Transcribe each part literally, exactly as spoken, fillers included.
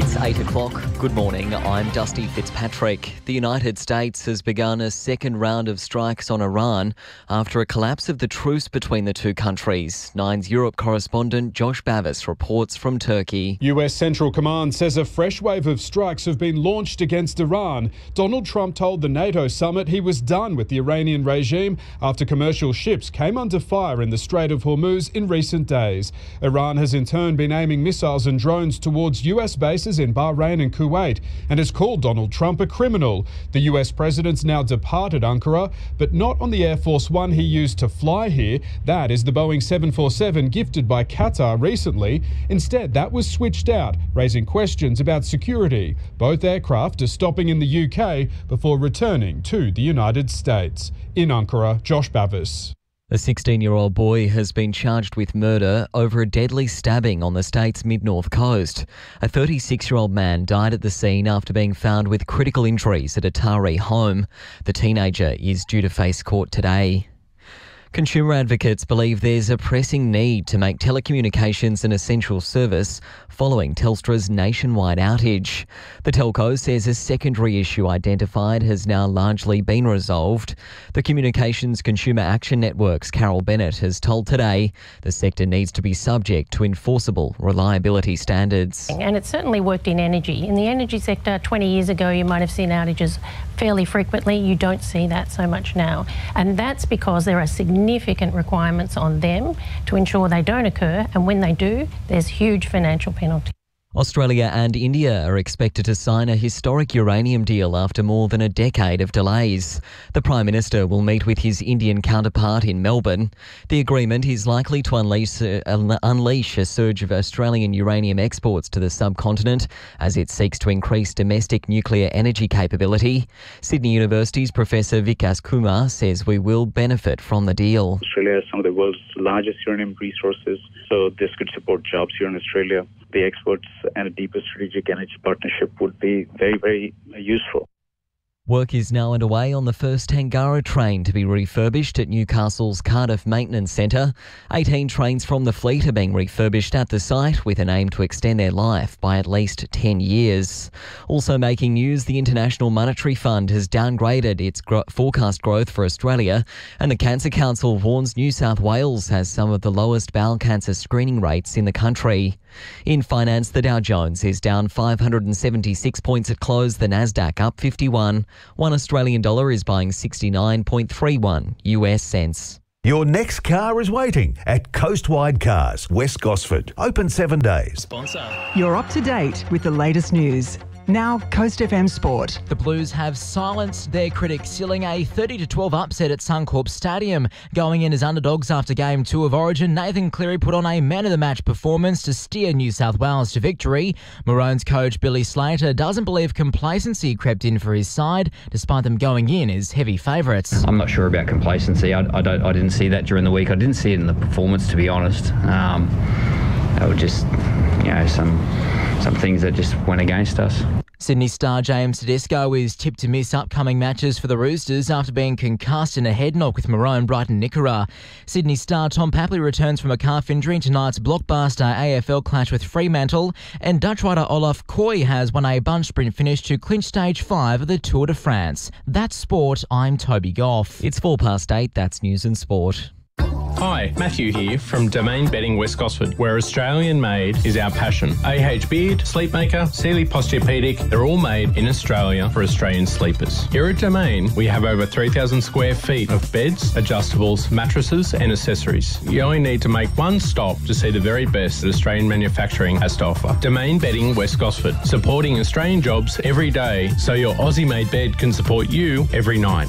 It's eight o'clock. Good morning, I'm Dusty Fitzpatrick. The United States has begun a second round of strikes on Iran after a collapse of the truce between the two countries. Nine's Europe correspondent Josh Bavis reports from Turkey. U S Central Command says a fresh wave of strikes have been launched against Iran. Donald Trump told the NATO summit he was done with the Iranian regime after commercial ships came under fire in the Strait of Hormuz in recent days. Iran has in turn been aiming missiles and drones towards U S bases in Bahrain and Kuwait and has called Donald Trump a criminal. The U S president's now departed Ankara, but not on the Air Force One he used to fly here. That is the Boeing seven forty-seven gifted by Qatar recently. Instead, that was switched out, raising questions about security. Both aircraft are stopping in the U K before returning to the United States. In Ankara, Josh Bavis. A sixteen-year-old boy has been charged with murder over a deadly stabbing on the state's mid-north coast. A thirty-six-year-old man died at the scene after being found with critical injuries at a Taree home. The teenager is due to face court today. Consumer advocates believe there's a pressing need to make telecommunications an essential service following Telstra's nationwide outage. The telco says a secondary issue identified has now largely been resolved. The Communications Consumer Action Network's Carol Bennett has told Today the sector needs to be subject to enforceable reliability standards. And it certainly worked in energy. In the energy sector, twenty years ago, you might have seen outages fairly frequently. You don't see that so much now. And that's because there are significant significant requirements on them to ensure they don't occur, and when they do, there's huge financial penalty. Australia and India are expected to sign a historic uranium deal after more than a decade of delays. The Prime Minister will meet with his Indian counterpart in Melbourne. The agreement is likely to unleash, uh, unleash a surge of Australian uranium exports to the subcontinent as it seeks to increase domestic nuclear energy capability. Sydney University's Professor Vikas Kumar says we will benefit from the deal. Australia has some of the world's largest uranium resources, so this could support jobs here in Australia. The exports and a deeper strategic energy partnership would be very, very useful. Work is now underway on the first Tangara train to be refurbished at Newcastle's Cardiff Maintenance Centre. eighteen trains from the fleet are being refurbished at the site with an aim to extend their life by at least ten years. Also making news, the International Monetary Fund has downgraded its gro- forecast growth for Australia, and the Cancer Council warns New South Wales has some of the lowest bowel cancer screening rates in the country. In finance, the Dow Jones is down five hundred seventy-six points at close, the Nasdaq up fifty-one. One Australian dollar is buying sixty-nine point three one U S cents. Your next car is waiting at Coastwide Cars, West Gosford. Open seven days. Sponsor. You're up to date with the latest news. Now, Coast F M Sport. The Blues have silenced their critics, sealing a thirty to twelve upset at Suncorp Stadium. Going in as underdogs after Game two of Origin, Nathan Cleary put on a man-of-the-match performance to steer New South Wales to victory. Maroons coach Billy Slater doesn't believe complacency crept in for his side, despite them going in as heavy favourites. I'm not sure about complacency. I, I, don't, I didn't see that during the week. I didn't see it in the performance, to be honest. Um, they were just, you know, some... some things that just went against us. Sydney star James Tedesco is tipped to miss upcoming matches for the Roosters after being concussed in a head knock with Maroon Brighton Nickera. Sydney star Tom Papley returns from a calf injury in tonight's blockbuster A F L clash with Fremantle, and Dutch rider Olaf Koy has won a bunch sprint finish to clinch stage five of the Tour de France. That's sport. I'm Toby Goff. It's four past eight. That's news and sport. Hi, Matthew here from Domain Bedding West Gosford, where Australian made is our passion. A H Beard, Sleepmaker, Sealy Posturepedic, they're all made in Australia for Australian sleepers. Here at Domain, we have over three thousand square feet of beds, adjustables, mattresses and accessories. You only need to make one stop to see the very best that Australian manufacturing has to offer. Domain Bedding West Gosford, supporting Australian jobs every day so your Aussie-made bed can support you every night.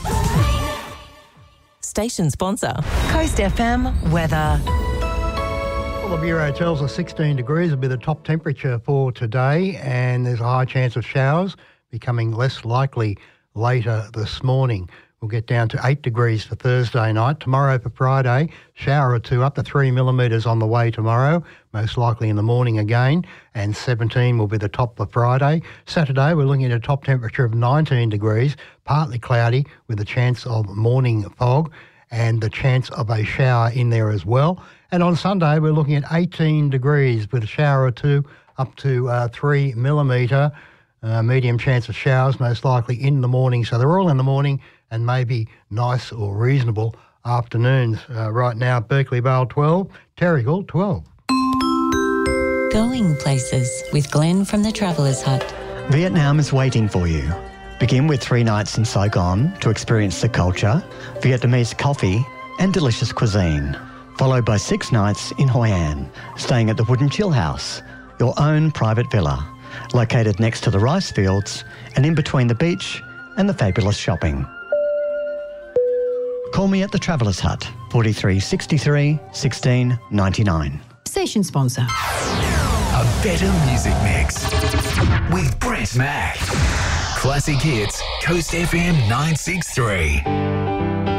Station sponsor, Coast F M weather. Well, the Bureau tells us sixteen degrees will be the top temperature for today, and there's a high chance of showers becoming less likely later this morning. We'll get down to eight degrees for Thursday night. Tomorrow for Friday, shower or two up to three millimetres on the way tomorrow, most likely in the morning again, and seventeen will be the top for Friday. Saturday, we're looking at a top temperature of nineteen degrees, partly cloudy with a chance of morning fog and the chance of a shower in there as well. And on Sunday, we're looking at eighteen degrees with a shower or two up to uh, three millimetre. Uh, medium chance of showers, most likely in the morning. So they're all in the morning and maybe nice or reasonable afternoons. Uh, right now, Berkeley Vale twelve, Terrigal twelve. Going places with Glenn from the Travellers Hut. Vietnam is waiting for you. Begin with three nights in Saigon to experience the culture, Vietnamese coffee and delicious cuisine, followed by six nights in Hoi An, staying at the Wooden Chill House, your own private villa, located next to the rice fields and in between the beach and the fabulous shopping. Call me at the Travellers Hut, forty-three sixty-three, sixteen ninety-nine. Station sponsor. A better music mix with Brett Mack. Classic Hits, Coast F M nine six three.